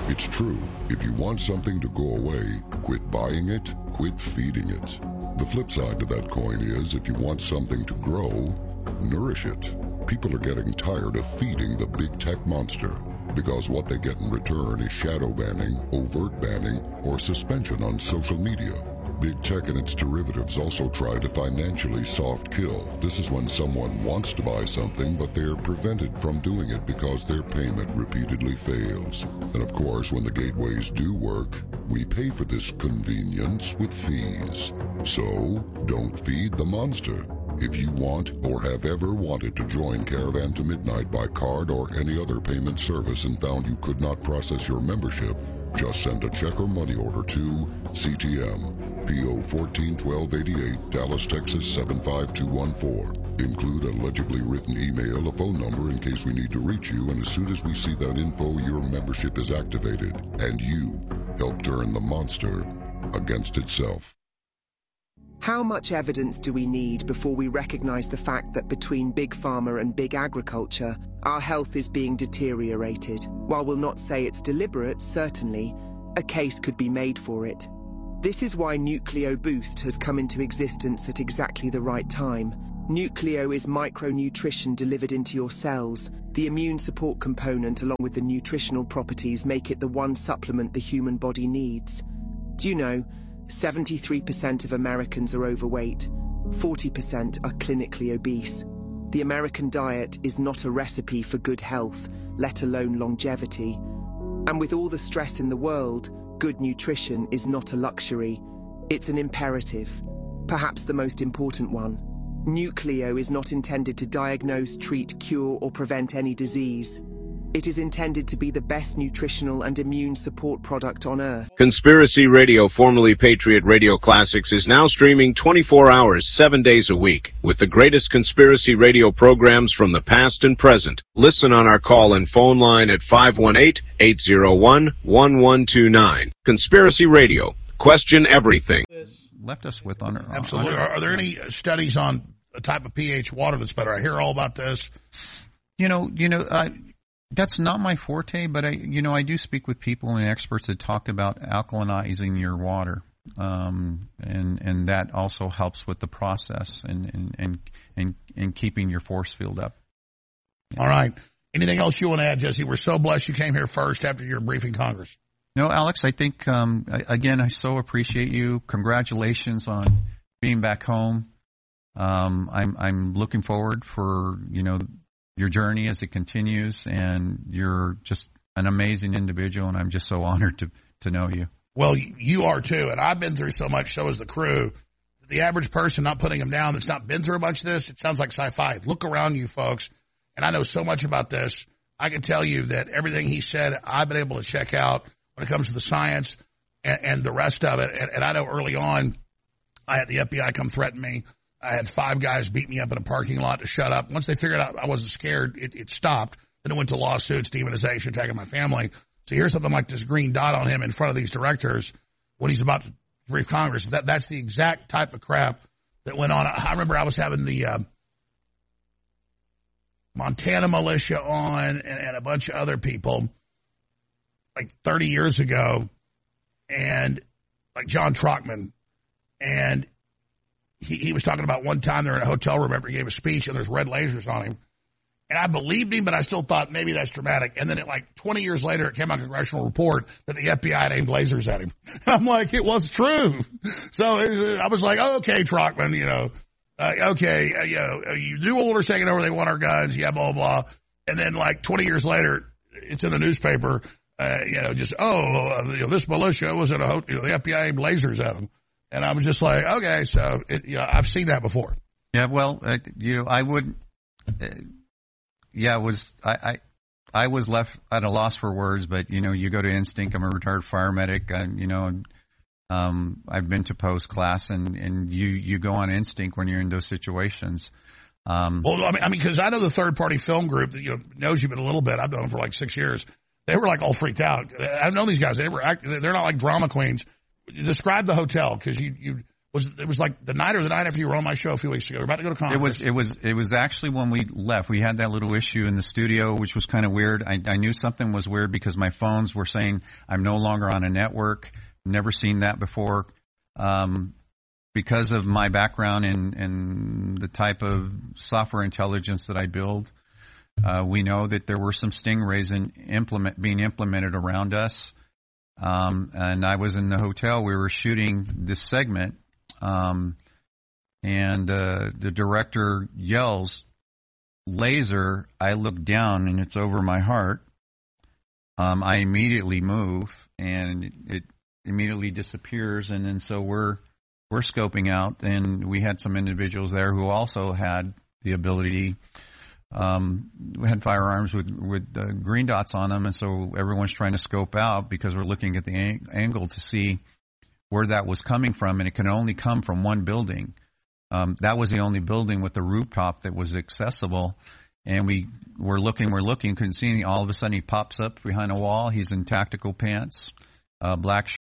It's true. If you want something to go away, quit buying it, quit feeding it. The flip side to that coin is, if you want something to grow, nourish it. People are getting tired of feeding the big tech monster, because what they get in return is shadow banning, overt banning, or suspension on social media. Big tech and its derivatives also try to financially soft kill. This is when someone wants to buy something, but they're prevented from doing it because their payment repeatedly fails. And of course, when the gateways do work, we pay for this convenience with fees. So, don't feed the monster. If you want or have ever wanted to join Caravan to Midnight by card or any other payment service and found you could not process your membership, just send a check or money order to CTM, P.O. 141288, Dallas, Texas 75214. Include a legibly written email, a phone number in case we need to reach you, and as soon as we see that info, your membership is activated, and you help turn the monster against itself. How much evidence do we need before we recognize the fact that between Big Pharma and Big Agriculture, our health is being deteriorated? While we'll not say it's deliberate, certainly, a case could be made for it. This is why Nucleo Boost has come into existence at exactly the right time. Nucleo is micronutrition delivered into your cells. The immune support component along with the nutritional properties make it the one supplement the human body needs. Do you know, 73% of Americans are overweight, 40% are clinically obese. The American diet is not a recipe for good health, let alone longevity. And with all the stress in the world, good nutrition is not a luxury, it's an imperative, perhaps the most important one. Nucleo is not intended to diagnose, treat, cure, or prevent any disease. It is intended to be the best nutritional and immune support product on Earth. Conspiracy Radio, formerly Patriot Radio Classics, is now streaming 24 hours, 7 days a week, with the greatest conspiracy radio programs from the past and present. Listen on our call-in phone line at 518-801-1129. Conspiracy Radio. Question everything. Left us with on Absolutely. Are there any studies on a type of pH water that's better? I hear all about this. That's not my forte, but I do speak with people and experts that talk about alkalinizing your water, and that also helps with the process and keeping your force field up. Yeah. All right. Anything else you want to add, Jesse? We're so blessed you came here first after your briefing Congress. No, Alex, I think again I so appreciate you. Congratulations on being back home. I'm looking forward for your journey as it continues, and you're just an amazing individual, and I'm just so honored to know you. Well, you are too, and I've been through so much, so has the crew. The average person, not putting them down, that's not been through a bunch of this, it sounds like sci-fi. Look around you, folks, and I know so much about this. I can tell you that everything he said, I've been able to check out when it comes to the science and the rest of it. And I know early on, I had the FBI come threaten me. I had 5 guys beat me up in a parking lot to shut up. Once they figured out I wasn't scared, it stopped. Then it went to lawsuits, demonization, attacking my family. So here's something like this green dot on him in front of these directors when he's about to brief Congress. That's the exact type of crap that went on. I remember I was having the Montana militia on and a bunch of other people like 30 years ago, and like John Trockman, and he was talking about one time they're in a hotel room after he gave a speech and there's red lasers on him. And I believed him, but I still thought maybe that's dramatic. And then 20 years later, it came out in a congressional report that the FBI had aimed lasers at him. I'm like, it was true. So I was like, oh, okay, Trockman, you do orders taking over, they want our guns, yeah, blah, blah, blah. And then 20 years later, it's in the newspaper, this militia was in a hotel, the FBI aimed lasers at them. And I was just like, okay, so, I've seen that before. Yeah, well, I would, I was left at a loss for words, but, you go to Instinct. I'm a retired fire medic, I've been to post class, and you go on Instinct when you're in those situations. Well, I mean, because I know the third-party film group that, knows you been a little bit. I've known them for 6 years. They were all freaked out. I've known these guys. They're not like drama queens. Describe the hotel, because you It was like the night or the night after you were on my show a few weeks ago. We were about to go to conference. It was actually when we left. We had that little issue in the studio, which was kind of weird. I knew something was weird because my phones were saying I'm no longer on a network. Never seen that before. Because of my background in the type of software intelligence that I build, we know that there were some stingrays being implemented around us. And I was in the hotel. We were shooting this segment. And the director yells, "Laser!" I look down and it's over my heart. I immediately move and it immediately disappears. And then so we're scoping out, and we had some individuals there who also had the ability. We had firearms with green dots on them, and so everyone's trying to scope out because we're looking at the angle to see where that was coming from, and it can only come from one building. That was the only building with the rooftop that was accessible, and we're looking, couldn't see anything. All of a sudden he pops up behind a wall. He's in tactical pants, black shirt.